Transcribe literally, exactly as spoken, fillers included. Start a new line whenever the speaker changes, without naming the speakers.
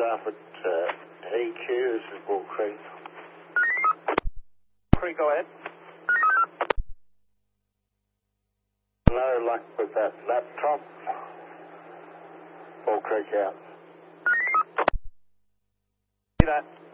Alpha uh, E Q, this is Bull Creek.
Creek, go ahead.
No luck with that laptop. Bull Creek out.
See that.